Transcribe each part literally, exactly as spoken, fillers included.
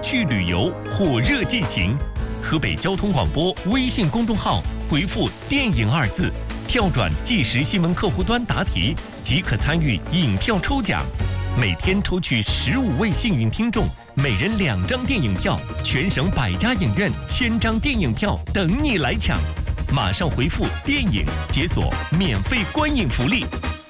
去旅游火热进行。河北交通广播微信公众号回复“电影”二字，跳转即时新闻客户端答题，即可参与影票抽奖。每天抽取十五位幸运听众，每人两张电影票，全省百家影院千张电影票等你来抢。马上回复“电影”解锁免费观影福利。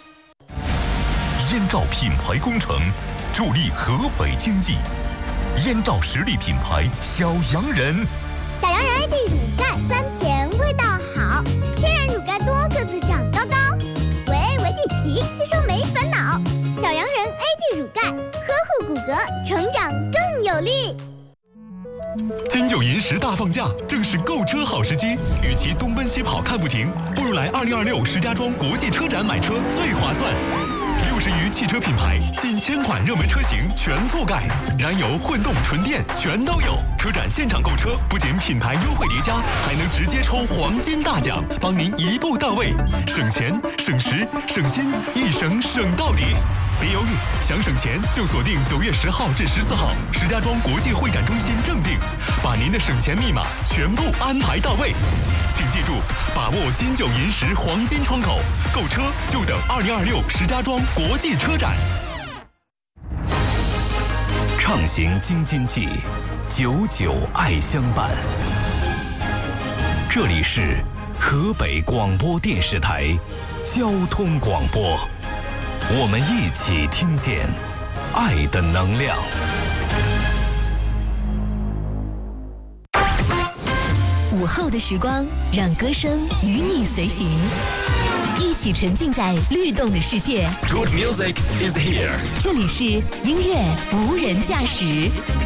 燕赵品牌工程助力河北经济。燕赵实力品牌小洋人。 小洋人 A D 乳钙酸甜味道好，天然乳钙多，个子长高高。维 维 D 奇吸收没烦恼。小洋人 A D 乳钙，呵护骨骼，成长更有力。 金九银十大放假，正是购车好时机。与其东奔西跑看不停，不如来二零二六石家庄国际车展买车最划算。六十余汽车品牌，近千款热门车型全覆盖，燃油、混动、纯电全都有。车展现场购车，不仅品牌优惠叠加，还能直接抽黄金大奖，帮您一步到位，省钱、省时、省心，一省省到底。别犹豫，想省钱就锁定九月十号至十四号石家庄国际会展中心正定，把您的省钱密码全部安排到位。请记住，把握金九银十黄金窗口，购车就等二零二六石家庄国际车展。 畅行京津冀，久久爱相伴。这里是河北广播电视台交通广播。我们一起听见爱的能量。 午后的时光，让歌声与你随行，一起沉浸在律动的世界。 Good music is here。 这里是音乐无人驾驶。